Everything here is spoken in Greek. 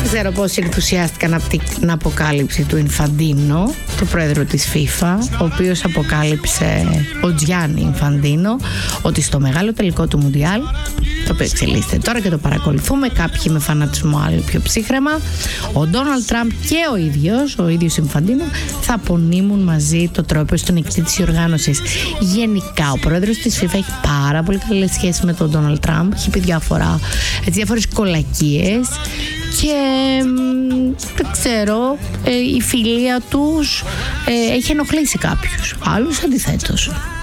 ξέρω πόσοι ενθουσιάστηκαν από την αποκάλυψη του Ινφαντίνο, του πρόεδρου της FIFA, ο οποίος αποκάλυψε, ο Τζιάννι Ινφαντίνο, ότι στο μεγάλο τελικό του Μουντιάλ, το οποίο εξελίσσεται τώρα και το παρακολουθούμε, κάποιοι με φανατισμό, άλλοι πιο ψύχρεμα, ο Ντόναλντ Τραμπ και ο ίδιος Ινφαντίνο θα απονείμουν μαζί το τρόπο στον νικητή της οργάνωσης. Γενικά, ο πρόεδρος της FIFA έχει πάρα πολύ καλές σχέσεις με τον Ντόναλντ Τραμπ, έχει πει διάφορες κολακίες και δεν ξέρω, η φιλία τους έχει ενοχλήσει κάποιους, άλλους αντιθέτως.